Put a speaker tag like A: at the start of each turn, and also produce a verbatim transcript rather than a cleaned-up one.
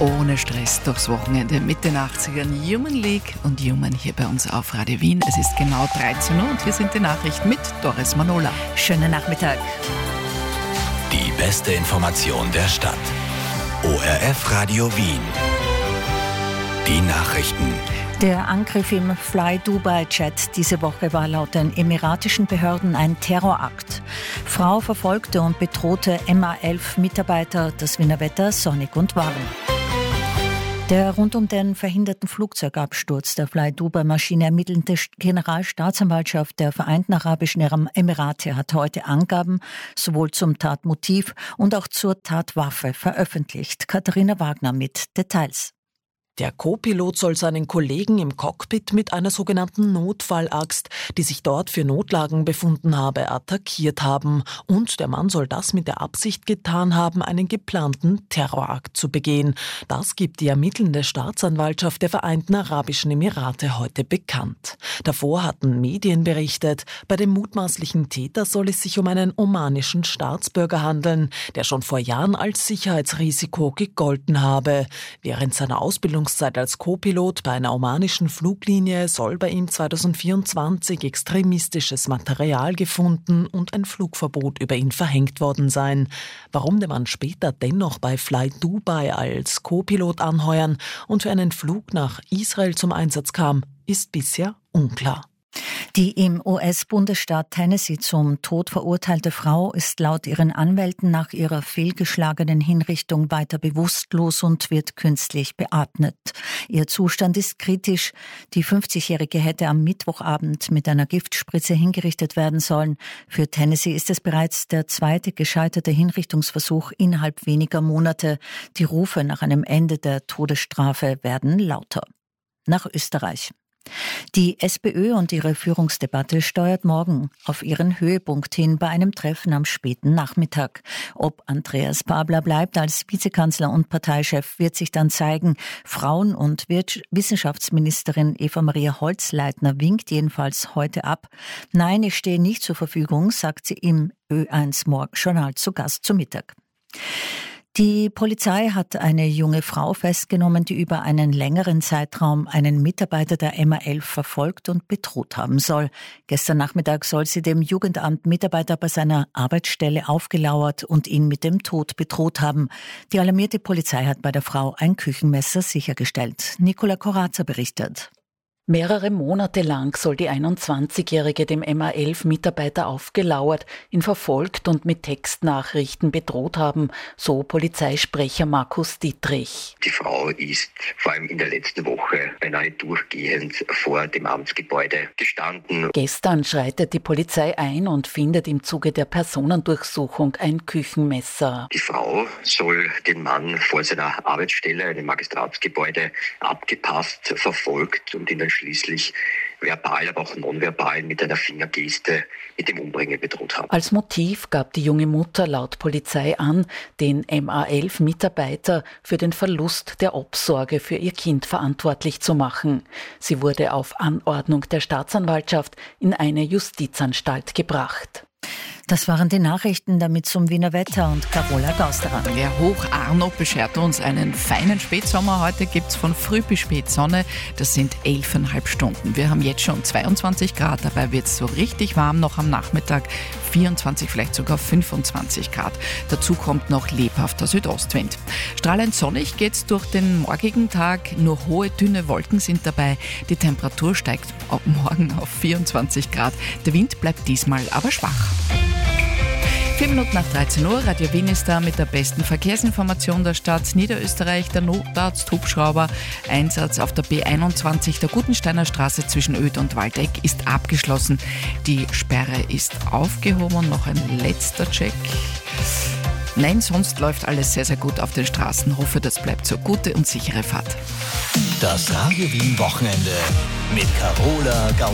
A: Ohne Stress durchs Wochenende mit den achtzigern Human League und Human hier bei uns auf Radio Wien. Es ist genau dreizehn Uhr und hier sind die Nachrichten mit Doris Manola.
B: Schönen Nachmittag.
C: Die beste Information der Stadt. O R F Radio Wien. Die Nachrichten.
B: Der Angriff im Fly Dubai-Jet diese Woche war laut den emiratischen Behörden ein Terrorakt. Frau verfolgte und bedrohte M A elf Mitarbeiter, das Wiener Wetter sonnig und warm. Der rund um den verhinderten Flugzeugabsturz der Fly Dubai-Maschine ermittelnde Generalstaatsanwaltschaft der Vereinten Arabischen Emirate hat heute Angaben sowohl zum Tatmotiv und auch zur Tatwaffe veröffentlicht. Katharina Wagner mit Details.
D: Der Co-Pilot soll seinen Kollegen im Cockpit mit einer sogenannten Notfallaxt, die sich dort für Notlagen befunden habe, attackiert haben. Und der Mann soll das mit der Absicht getan haben, einen geplanten Terrorakt zu begehen. Das gibt die ermittelnde Staatsanwaltschaft der Vereinten Arabischen Emirate heute bekannt. Davor hatten Medien berichtet, bei dem mutmaßlichen Täter soll es sich um einen omanischen Staatsbürger handeln, der schon vor Jahren als Sicherheitsrisiko gegolten habe. Während seiner Ausbildung Zeit als Co-Pilot bei einer omanischen Fluglinie soll bei ihm zweitausendvierundzwanzig extremistisches Material gefunden und ein Flugverbot über ihn verhängt worden sein. Warum der Mann später dennoch bei Fly Dubai als Co-Pilot anheuern und für einen Flug nach Israel zum Einsatz kam, ist bisher unklar.
B: Die im U S-Bundesstaat Tennessee zum Tod verurteilte Frau ist laut ihren Anwälten nach ihrer fehlgeschlagenen Hinrichtung weiter bewusstlos und wird künstlich beatmet. Ihr Zustand ist kritisch. Die fünfzigjährige hätte am Mittwochabend mit einer Giftspritze hingerichtet werden sollen. Für Tennessee ist es bereits der zweite gescheiterte Hinrichtungsversuch innerhalb weniger Monate. Die Rufe nach einem Ende der Todesstrafe werden lauter. Nach Österreich. Die SPÖ und ihre Führungsdebatte steuert morgen auf ihren Höhepunkt hin bei einem Treffen am späten Nachmittag. Ob Andreas Babler bleibt als Vizekanzler und Parteichef, wird sich dann zeigen. Frauen- und Wissenschaftsministerin Eva-Maria Holzleitner winkt jedenfalls heute ab. Nein, ich stehe nicht zur Verfügung, sagt sie im Ö eins Morgenjournal zu Gast zu Mittag. Die Polizei hat eine junge Frau festgenommen, die über einen längeren Zeitraum einen Mitarbeiter der M A elf verfolgt und bedroht haben soll. Gestern Nachmittag soll sie dem Jugendamt Mitarbeiter bei seiner Arbeitsstelle aufgelauert und ihn mit dem Tod bedroht haben. Die alarmierte Polizei hat bei der Frau ein Küchenmesser sichergestellt. Nicola Corazza berichtet.
E: Mehrere Monate lang soll die einundzwanzigjährige dem M A elf Mitarbeiter aufgelauert, ihn verfolgt und mit Textnachrichten bedroht haben, so Polizeisprecher Markus Dietrich.
F: Die Frau ist vor allem in der letzten Woche beinahe durchgehend vor dem Amtsgebäude gestanden.
E: Gestern schreitet die Polizei ein und findet im Zuge der Personendurchsuchung ein Küchenmesser.
F: Die Frau soll den Mann vor seiner Arbeitsstelle, einem Magistratsgebäude, abgepasst, verfolgt und ihn dann schließlich verbal, aber auch nonverbal mit einer Fingergeste mit dem Umbringen bedroht haben.
E: Als Motiv gab die junge Mutter laut Polizei an, den M A elf Mitarbeiter für den Verlust der Obsorge für ihr Kind verantwortlich zu machen. Sie wurde auf Anordnung der Staatsanwaltschaft in eine Justizanstalt gebracht.
B: Das waren die Nachrichten, damit zum Wiener Wetter und Carola Gausterer.
A: Der Hoch Arno beschert uns einen feinen Spätsommer. Heute gibt's von früh bis spät Sonne. Das sind elfeinhalb Stunden. Wir haben jetzt schon zweiundzwanzig Grad. Dabei wird's so richtig warm noch am Nachmittag. vierundzwanzig, vielleicht sogar fünfundzwanzig Grad. Dazu kommt noch lebhafter Südostwind. Strahlend sonnig geht's durch den morgigen Tag. Nur hohe, dünne Wolken sind dabei. Die Temperatur steigt ab morgen auf vierundzwanzig Grad. Der Wind bleibt diesmal aber schwach. Vier Minuten nach dreizehn Uhr, Radio Wien ist da mit der besten Verkehrsinformation der Stadt Niederösterreich. Der Notarzt Hubschrauber Einsatz auf der B einundzwanzig der Gutensteiner Straße zwischen Oed und Waldeck ist abgeschlossen. Die Sperre ist aufgehoben und noch ein letzter Check. Nein, sonst läuft alles sehr, sehr gut auf den Straßen. Hoffe, das bleibt so. Gute und sichere Fahrt.
C: Das Radio Wien Wochenende mit Carola Gausterer.